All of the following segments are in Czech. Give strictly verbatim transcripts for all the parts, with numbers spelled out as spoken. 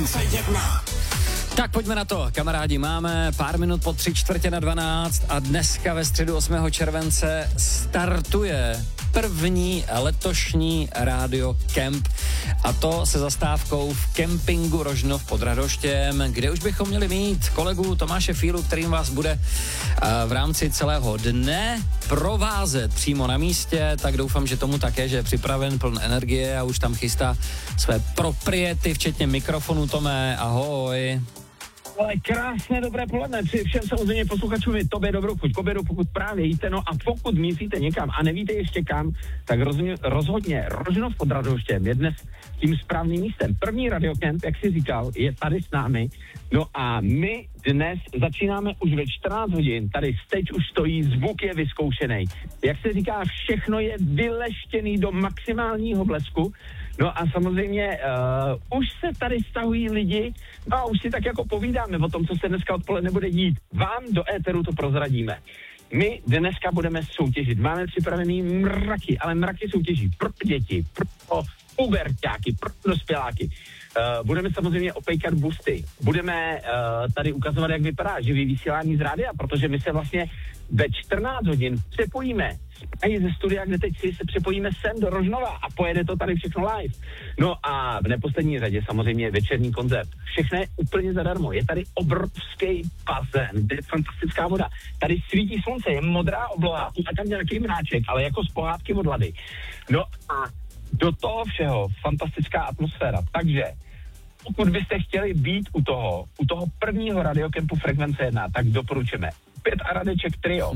Frekvence jedna. Tak pojďme na to, kamarádi, máme pár minut po tři čtvrtě na dvanáct a dneska ve středu osmého července startuje první letošní Radio Camp, a to se zastávkou v kempingu Rožnov pod Radoštěm, kde už bychom měli mít kolegu Tomáše Fílu, kterým vás bude v rámci celého dne provázet přímo na místě. Tak doufám, že tomu také, že je připraven, pln energie a už tam chystá své propriety, včetně mikrofonu. Tomé, ahoj. Ale krásné dobré poledne, přeji všem samozřejmě posluchačům i tobě dobrou chuť k obědu, pokud právě jíte, no a pokud míříte někam a nevíte ještě kam, tak rozhodně, rozhodně Rožnov pod Radoštěm je dnes tím správným místem. První radiokemp, jak jsi říkal, je tady s námi, no a my dnes začínáme už ve čtrnáct hodin, tady stage už stojí, zvuk je vyzkoušený. Jak se říká, všechno je vyleštěný do maximálního blesku. No a samozřejmě uh, už se tady stahují lidi, no a už si tak jako povídáme o tom, co se dneska odpoledne bude dít. Vám do éteru to prozradíme. My dneska budeme soutěžit. Máme připravený mraky, ale mraky soutěží pro děti, pro puberťáky, pro dospěláky. Uh, budeme samozřejmě opejkat busty. Budeme uh, tady ukazovat, jak vypadá živý vysílání z rádia, protože my se vlastně ve čtrnáct hodin přepojíme i ze studia, kde teď si se přepojíme sem do Rožnova a pojede to tady všechno live. No a v neposlední řadě samozřejmě večerní koncert. Všechno je úplně zadarmo. Je tady obrovský bazén, je fantastická voda. Tady svítí slunce, je modrá obloha a tam nějaký mráček, ale jako z pohádky od Lady. No a do toho všeho fantastická atmosféra. Takže pokud byste chtěli být u toho, u toho prvního radiokempu Frekvence jedna, tak doporučujeme Pět a Radeček trio.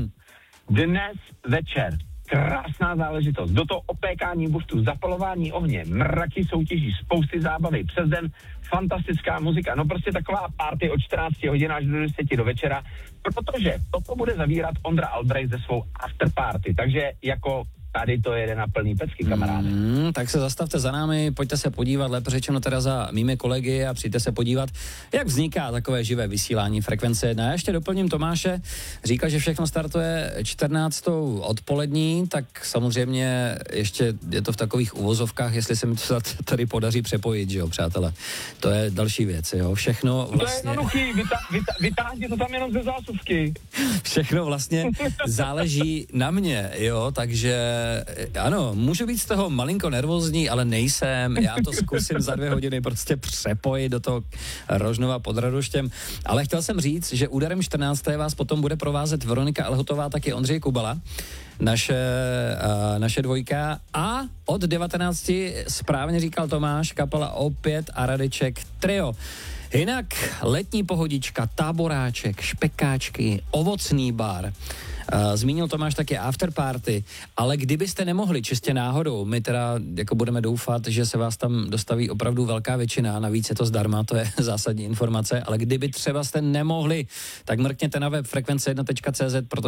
Dnes večer krásná záležitost. Do toho opékání buštů, zapalování ohně, mraky soutěží, spousty zábavy, přes den fantastická muzika. No prostě taková party od čtrnácti hodin až do deseti do večera, protože toto bude zavírat Ondra Albrecht ze svou afterparty. Takže jako tady to jede na plný pecky, kamaráde. Mm, tak se zastavte za námi, pojďte se podívat, lépe řečeno teda za mými kolegy a přijďte se podívat, jak vzniká takové živé vysílání Frekvence jedna. Já ještě doplním Tomáše, říkal, že všechno startuje čtrnáctou odpolední, tak samozřejmě ještě je to v takových uvozovkách, jestli se mi to tady podaří přepojit, že jo, přátelé. To je další věc, jo, všechno vlastně... To je jednoduchý, vytá, vytá, vytáhně to tam jenom ze zásuvky. Všechno vlastně záleží na mě, jo, takže ano, můžu být z toho malinko nervózní, ale nejsem, já to zkusím za dvě hodiny prostě přepojit do toho Rožnova pod Radoštěm, ale chtěl jsem říct, že úderem čtrnácté vás potom bude provázet Veronika Elhotová, taky Ondřej Kubala, naše, uh, naše dvojka, a od devatenácti, správně říkal Tomáš, kapela Opět a Radeček trio. Jinak letní pohodička, táboráček, špekáčky, ovocný bar. Uh, zmínil Tomáš taky afterparty, ale kdybyste nemohli, čistě náhodou, my teda jako budeme doufat, že se vás tam dostaví opravdu velká většina, navíc je to zdarma, to je zásadní informace, ale kdyby třeba jste nemohli, tak mrkněte na web frekvence jedna tečka cé zet, protože